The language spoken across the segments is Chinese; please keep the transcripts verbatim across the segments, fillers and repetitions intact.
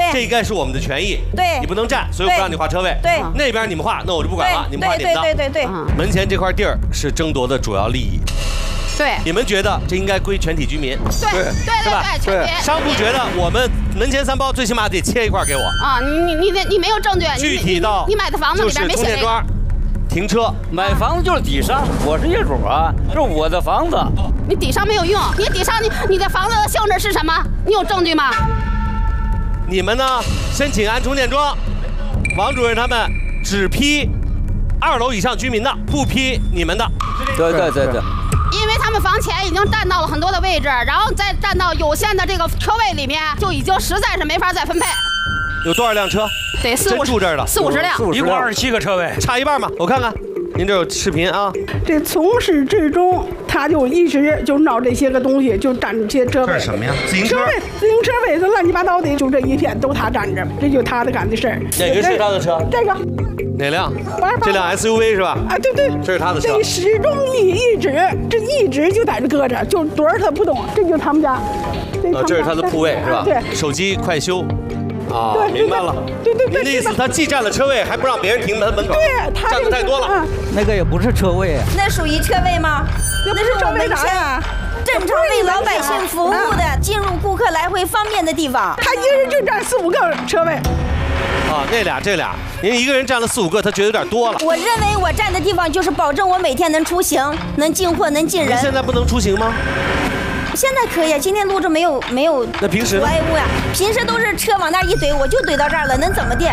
这应该是我们的权益。 对， 你不能占，所以我不让你划车位。 对， 那边你们划，那我就不管了，你们划你们的。 对对对对。 门前这块地儿是争夺的主要利益。 对， 你们觉得这应该归全体居民， 对对对吧？对， 商铺觉得我们门前三包最起码得切一块给我啊！你你你你你没有证据， 具体到你买的房子里边没写这个。 停车， 买房子就是底商，我是业主啊，这是我的房子。 你底商没有用，你底商你你的房子的性质是什么？你有证据吗？ 你们呢？申请安充电桩，王主任他们只批二楼以上居民的，不批你们的。 对对对对。 因为他们房前已经占到了很多的位置，然后再占到有限的这个车位里面，就已经实在是没法再分配。 有多少辆车？ 得四五住这儿的， 四五十辆， 一共二十七个车位， 差一半吧。我看看，您这有视频啊。 这从始至终，他就一直就闹这些个东西，就占这些车位。 这是什么呀？自行车。 自行车位，这乱七八糟的，就这一片都他占着，这就他的干的事儿。 哪个是他的车？ 这个。 哪辆？这辆 S U V 是吧？ 啊，对对， 这是他的车。 这始终一一直，这一直就在这搁着，就墩儿他不动，这就是他们家。 啊，这是他的铺位是吧？ 对。 手机快修。啊，明白了。 对对对。 您的意思，他既占了车位，还不让别人停门门口？ 对，他占的太多了。 那个也不是车位， 那属于车位吗？那是我们啥呀？ 正常为老百姓服务的，进入顾客来回方便的地方。 他一人就占四五个车位。 啊，那俩这俩，您一个人占了四五个，他觉得有点多了。 我认为我占的地方就是保证我每天能出行，能进货，能进人。 您现在不能出行吗？ 现在可以，今天路这没有没有。 那平时阻碍物呀，平时都是车往那一怼，我就怼到这儿了，能怎么的？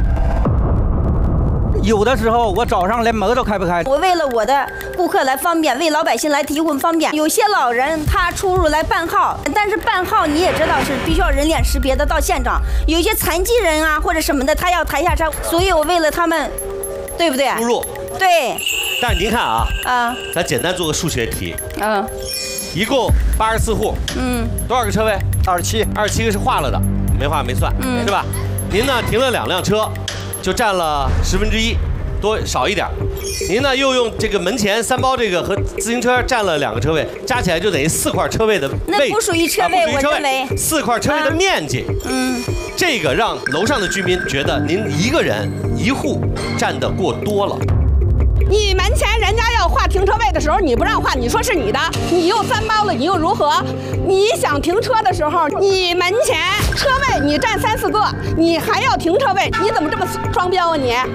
有的时候我早上连门都开不开。 我为了我的顾客来方便，为老百姓来提供方便。有些老人他出入来办号，但是办号你也知道是必须要人脸识别的到现场。有一些残疾人啊或者什么的，他要抬下车，所以我为了他们，对不对？ 出入。 对。 但是您看啊， 啊， 咱简单做个数学题。 嗯。 一共八十四户。嗯。多少个车位？ 二十七， 二十七个是划了的，没划没算，嗯、是吧？您呢停了两辆车。 就占了十分之一，多少一点。您呢又用这个门前三包这个和自行车占了两个车位，加起来就等于四块车位的位。 那不属于车位，我认为四块车位的面积。嗯，这个让楼上的居民觉得您一个人一户占得过多了。 你门前人家要划停车位的时候，你不让划，你说是你的，你又三包了，你又如何？你想停车的时候，你门前车位你占三四个，你还要停车位，你怎么这么双标啊你啊？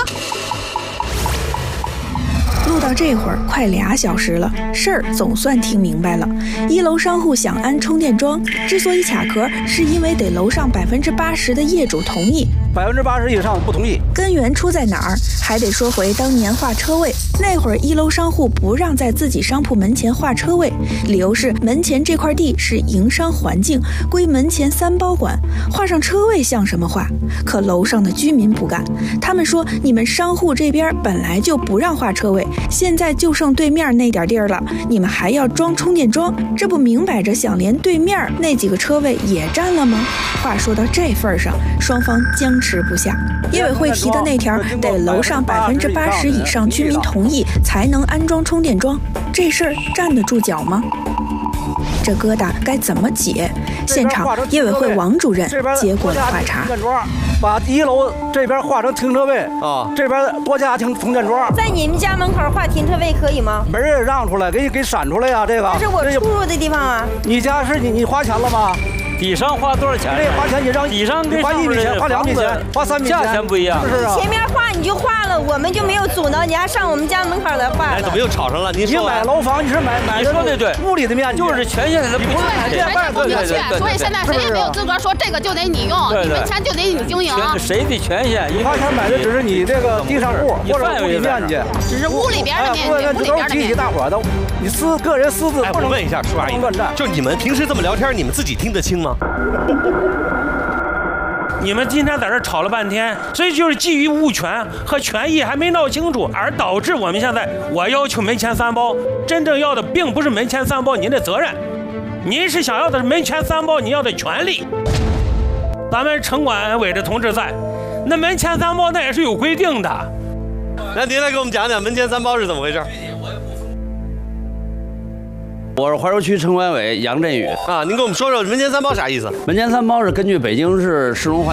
录到这会儿快俩小时了，事儿总算听明白了。一楼商户想安充电桩，之所以卡壳，是因为得楼上百分之八十的业主同意。 百分之八十以上不同意， 根源出在哪儿？还得说回当年划车位那会儿，一楼商户不让在自己商铺门前划车位，理由是门前这块地是营商环境，归门前三包管，划上车位像什么话？可楼上的居民不干，他们说你们商户这边本来就不让划车位，现在就剩对面那点地儿了，你们还要装充电桩，这不明摆着想连对面那几个车位也占了吗？话说到这份上，双方僵持不下。业委会提的那条得楼上百分之八十以上居民同意才能安装充电桩，这事儿站得住脚吗？这疙瘩该怎么解？现场业委会王主任接过了话茬， 把一楼这边划成停车位啊，这边多加停充电桩。 在你们家门口划停车位可以吗？ 没人让出来，给你给闪出来呀、啊，这个。 这是我出入的地方啊。 你家是你你花钱了吗？ 底商花多少钱？ 这花钱你让底商跟花一笔钱，花两笔钱，花三笔钱， 价钱不一样， 是不是啊？ 前面画你就画了，我们就没有阻挠你，还上我们家门口来画。 哎，怎么又吵上了？您说你买楼房你是买买你说的对， 屋里的面积就是权限的不对，权限不明确，所以现在谁也没有资格说这个就得你用，你门前就得你经营。 谁的权限？ 你花钱买的只是你这个地上户或者屋里面积， 只是屋里边的面积，屋里边的面积。 大伙的，你私个人私自不能。我问一下，舒阿姨，就你们平时这么聊天，你们自己听得清吗？ 你们今天在这吵了半天，所以就是基于物权和权益还没闹清楚，而导致我们现在我要求门前三包，真正要的并不是门前三包您的责任，您是想要的是门前三包你要的权利。咱们城管委的同志在，那门前三包那也是有规定的。 那您来给我们讲讲门前三包是怎么回事？ 我是怀柔区城管委杨振宇啊，您给我们说说门前三包啥意思？ 门前三包是根据北京市市容环